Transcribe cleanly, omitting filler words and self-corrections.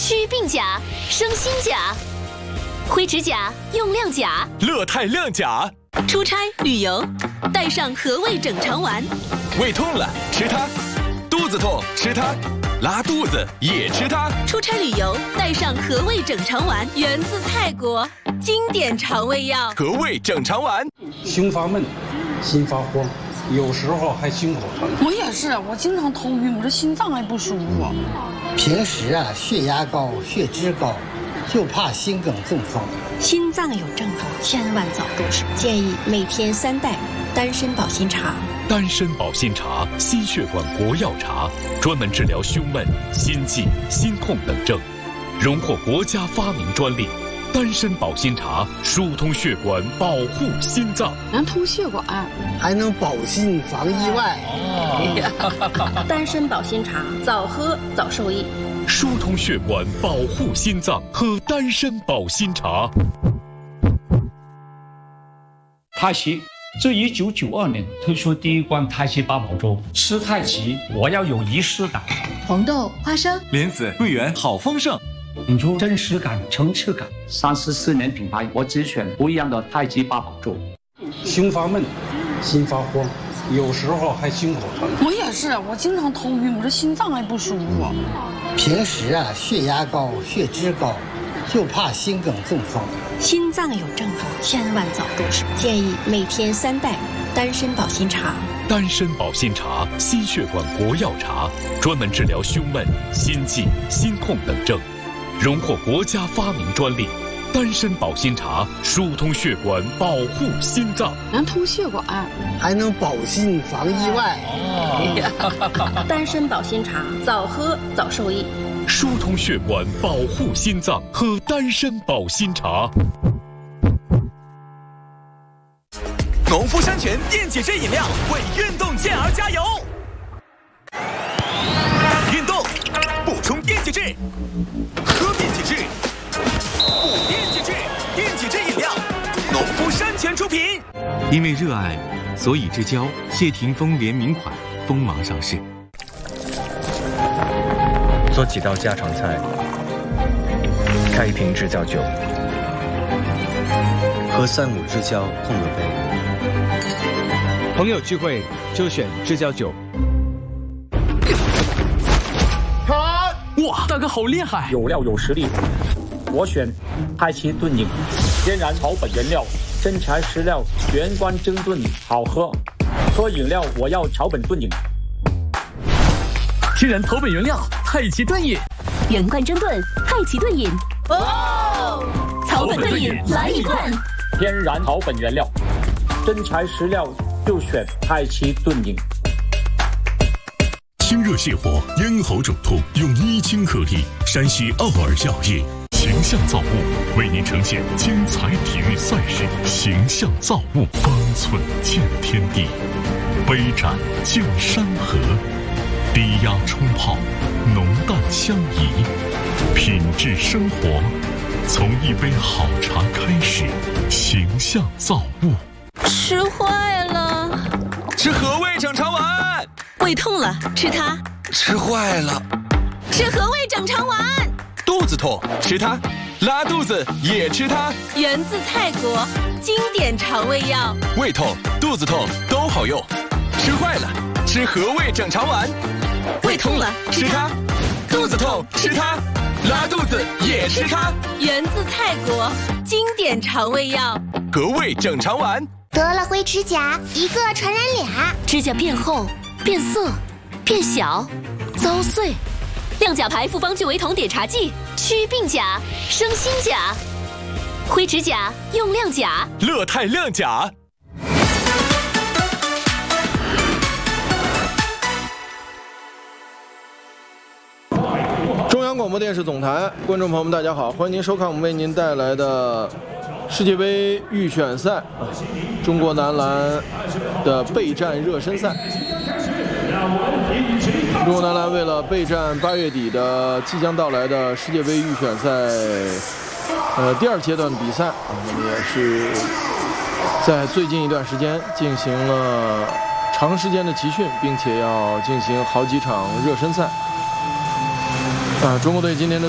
祛病甲、生新甲，灰指甲用亮甲， 乐泰亮甲。 出差旅游，带上和味整肠丸。 胃痛了吃它，肚子痛吃它，拉肚子也吃它。 出差旅游，带上和味整肠丸，源自泰国，经典肠胃药。 和味整肠丸。 胸发闷，心发慌，有时候还心口疼。 我也是，我经常头晕，我这心脏还不舒服。 平时血压高、血脂高，就怕心梗中风。 心脏有症状，千万早重视。建议每天3袋丹参保心茶。 丹参保心茶，心血管国药茶，专门治疗胸闷、心悸、心痛等症，荣获国家发明专利。丹参保心茶疏通血管，保护心脏， 能通血管， 还能保心防意外。 丹参保心茶，早喝早受益。 疏通血管，保护心脏，喝丹参保心茶。 太极自1992年推出第一罐太极八宝粥，吃太极我要有仪式感。 红豆、花生、 莲子、桂圆，好丰盛， 引出真实感、层次感。34年品牌，我只选不一样的太极八宝粥。 胸发闷，心发慌，有时候还心口疼。 我也是，我经常头晕，我这心脏还不舒服。 平时血压高、血脂高，就怕心梗中风。 心脏有症状，千万早重视。建议每天3袋丹参保心茶。 丹参保心茶，心血管国药茶，专门治疗胸闷、心悸、心痛等症，荣获国家发明专利。丹参保心茶疏通血管，保护心脏， 能通血管， 还能保心防意外。 丹参保心茶，早喝早受益。 疏通血管，保护心脏，喝丹参保心茶。 农夫山泉电解质饮料为运动健儿加油！运动补充电解质，喝电解质，补电解质，电解质饮料，农夫山泉出品。 因为热爱，所以之交谢霆锋联名款锋芒上市。 做几道家常菜，开一瓶知交酒，喝3-5知交碰个杯。朋友聚会就选知交酒。 哇，大哥好厉害！有料有实力，我选太极炖饮，天然草本原料，真材实料，原罐蒸炖，好喝。喝饮料我要草本炖饮。 天然草本原料，太极炖饮， 原罐蒸炖，太极炖饮。哦，草本炖饮来一罐。 天然草本原料，真材实料，就选太极炖饮。 清热泻火，咽喉肿痛，用1清颗粒。山西奥尔药业形象造物为您呈现精彩体育赛事，形象造物，方寸见天地，杯盏见山河，低压冲泡，浓淡相宜，品质生活，从一杯好茶开始，形象造物。 吃坏了， 吃和味整肠丸。 胃痛了吃它， 吃坏了吃和味整肠丸。 肚子痛吃它，拉肚子也吃它， 源自泰国，经典肠胃药。 胃痛、肚子痛都好用，吃坏了吃和味整肠丸。 胃痛了吃它，肚子痛吃它，拉肚子也吃它， 源自泰国，经典肠胃药。 和味整肠丸。 得了灰指甲，一个传染俩， 指甲变厚、变色、变小、遭碎。亮甲牌复方聚维酮碘茶剂，祛病甲、生新甲，灰指甲用亮甲， 乐泰亮甲。 中央广播电视总台，观众朋友们，大家好，欢迎您收看我们为您带来的世界杯预选赛，中国男篮的备战热身赛。中国男篮为了备战8月底的即将到来的世界杯预选赛，第2阶段的比赛，那么也是在最近一段时间进行了长时间的集训，并且要进行好几场热身赛。中国队今天的